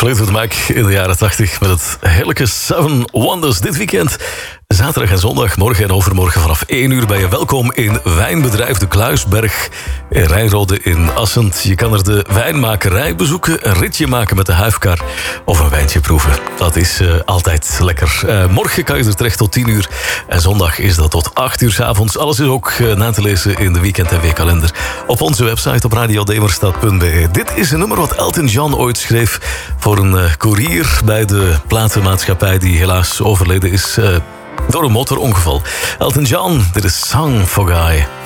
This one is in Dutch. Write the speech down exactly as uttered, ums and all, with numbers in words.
Fleetwood Mac in de jaren tachtig met het heerlijke Seven Wonders. Dit weekend, zaterdag en zondag, morgen en overmorgen vanaf één uur ben je welkom in Wijnbedrijf De Kluisberg in Rijnrode in Assend. Je kan er de wijnmakerij bezoeken, een ritje maken met de huifkar of een wijntje proeven. Dat is uh, altijd lekker. Uh, morgen kan je er terecht tot tien uur en zondag is dat tot acht uur 's avonds. Alles is ook uh, na te lezen in de weekend- en weekkalender op onze website op radio demerstad punt b e. Dit is een nummer wat Elton John ooit schreef voor een uh, koerier bij de platenmaatschappij die helaas overleden is uh, door een motorongeval. Elton John, dit is Song for Guy.